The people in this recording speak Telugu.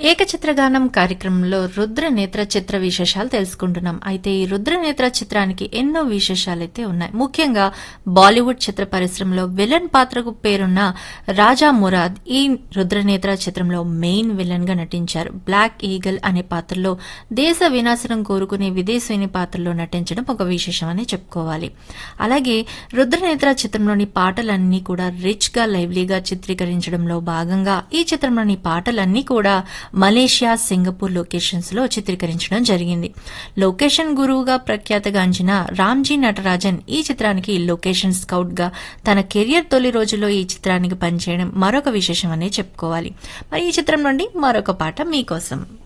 ఏకచిత్రగానం కార్యక్రమంలో రుద్రనేత్ర చిత్ర విశేషాలు తెలుసుకుంటున్నాం. అయితే ఈ రుద్రనేత్ర చిత్రానికి ఎన్నో విశేషాలైతే ఉన్నాయి. ముఖ్యంగా బాలీవుడ్ చిత్ర పరిశ్రమలో విలన్ పాత్రకు పేరున్న రాజా మురాద్ ఈ రుద్రనేత్ర చిత్రంలో మెయిన్ విలన్ గా నటించారు. బ్లాక్ ఈగల్ అనే పాత్రలో దేశ వినాశనం కోరుకునే విదేశీని పాత్రలో నటించడం ఒక విశేషం అని చెప్పుకోవాలి. అలాగే రుద్రనేత్ర చిత్రంలోని పాటలన్నీ కూడా రిచ్ గా లైవ్లీగా చిత్రీకరించడంలో భాగంగా ఈ చిత్రంలోని పాటలన్నీ కూడా మలేషియా, సింగపూర్ లొకేషన్స్ లో చిత్రీకరించడం జరిగింది. లొకేషన్ గురువుగా ప్రఖ్యాతగాంచిన రామ్జీ నటరాజన్ ఈ చిత్రానికి లొకేషన్ స్కౌట్ గా తన కెరియర్ తొలి రోజుల్లో ఈ చిత్రానికి పనిచేయడం మరొక విశేషం అనే చెప్పుకోవాలి. మరి ఈ చిత్రం నుండి మరొక పాట మీకోసం.